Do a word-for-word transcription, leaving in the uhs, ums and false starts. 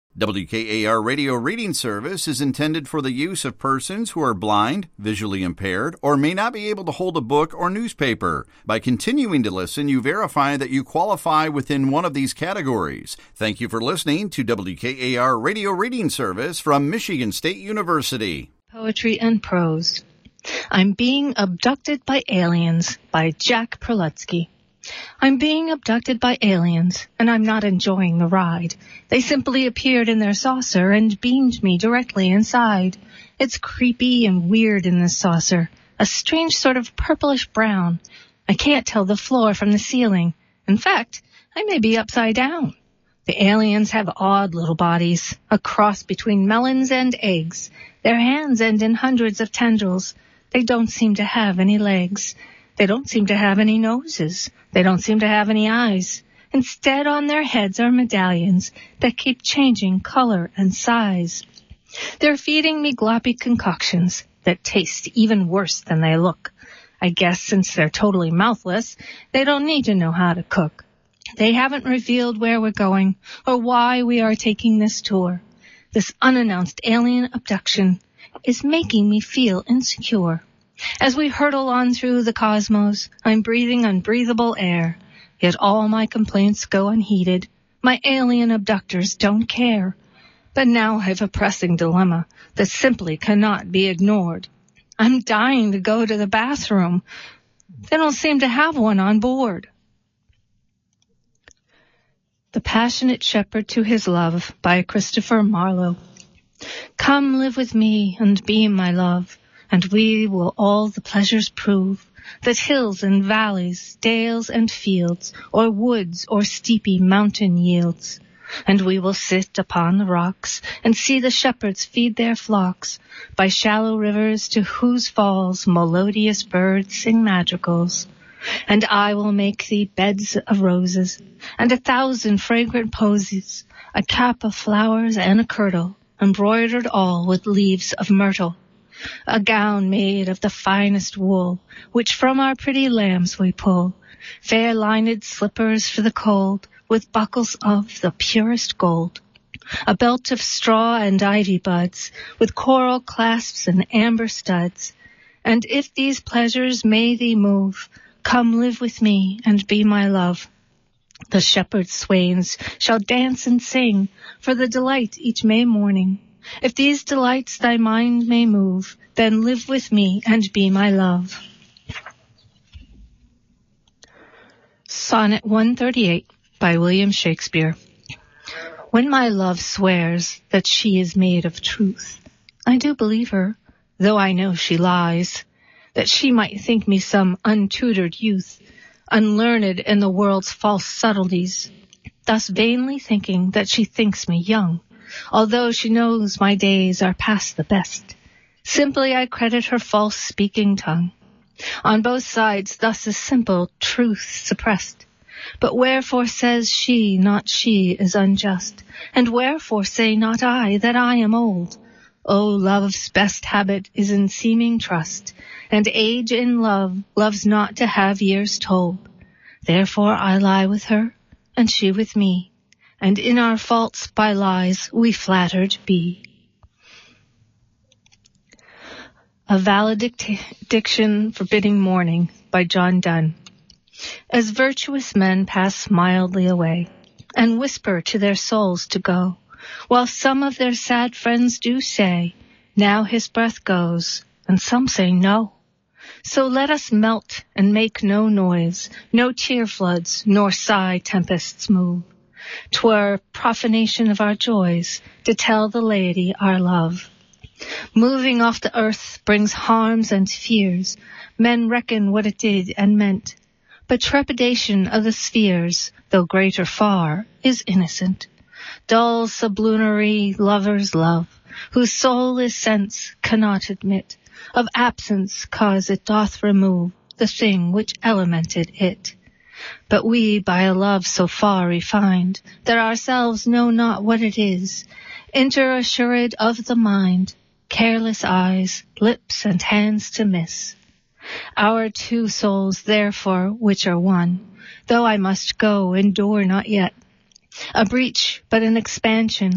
W K A R Radio Reading Service is intended for the use of persons who are blind, visually impaired, or may not be able to hold a book or newspaper. By continuing to listen, you verify that you qualify within one of these categories. Thank you for listening to W K A R Radio Reading Service from Michigan State University. Poetry and Prose. I'm Being Abducted by Aliens by Jack Prelutsky. I'm being abducted by aliens, and I'm not enjoying the ride. They simply appeared in their saucer and beamed me directly inside. It's creepy and weird in this saucer, a strange sort of purplish brown. I can't tell the floor from the ceiling. In fact, I may be upside down. The aliens have odd little bodies, a cross between melons and eggs. Their hands end in hundreds of tendrils. They don't seem to have any legs. They don't seem to have any noses. They don't seem to have any eyes. Instead, on their heads are medallions that keep changing color and size. They're feeding me gloppy concoctions that taste even worse than they look. I guess since they're totally mouthless, they don't need to know how to cook. They haven't revealed where we're going or why we are taking this tour. This unannounced alien abduction is making me feel insecure. As we hurtle on through the cosmos, I'm breathing unbreathable air. Yet all my complaints go unheeded. My alien abductors don't care. But now I have a pressing dilemma that simply cannot be ignored. I'm dying to go to the bathroom. They don't seem to have one on board. The Passionate Shepherd to His Love by Christopher Marlowe. Come live with me and be my love, and we will all the pleasures prove that hills and valleys, dales and fields, or woods or steepy mountain yields. And we will sit upon the rocks and see the shepherds feed their flocks by shallow rivers to whose falls melodious birds sing madrigals. And I will make thee beds of roses and a thousand fragrant posies, a cap of flowers and a kirtle, embroidered all with leaves of myrtle. A gown made of the finest wool, which from our pretty lambs we pull, fair lined slippers for the cold, with buckles of the purest gold, a belt of straw and ivy buds, with coral clasps and amber studs. And if these pleasures may thee move, come live with me and be my love. The shepherd swains shall dance and sing for the delight each May morning. If these delights thy mind may move, then live with me and be my love. Sonnet one thirty-eight by William Shakespeare. When my love swears that she is made of truth, I do believe her, though I know she lies, that she might think me some untutored youth, unlearned in the world's false subtleties, thus vainly thinking that she thinks me young, although she knows my days are past the best. Simply I credit her false speaking tongue. On both sides thus is simple truth suppressed. But wherefore says she not she is unjust? And wherefore say not I that I am old? O love's best habit is in seeming trust, and age in love loves not to have years told. Therefore I lie with her, and she with me, and in our faults by lies we flattered be. A Valediction Forbidding Mourning by John Donne. As virtuous men pass mildly away, and whisper to their souls to go, while some of their sad friends do say, now his breath goes, and some say no. So let us melt and make no noise, no tear floods, nor sigh tempests move. 'Twere profanation of our joys to tell the laity our love. Moving off the earth brings harms and fears. Men reckon what it did and meant. But trepidation of the spheres, though greater far, is innocent. Dull sublunary lovers love, whose soul is sense cannot admit of absence, cause it doth remove the thing which elemented it. But we by a love so far refined, that ourselves know not what it is, enter assured of the mind, careless eyes, lips, and hands to miss. Our two souls, therefore, which are one, though I must go, endure not yet a breach, but an expansion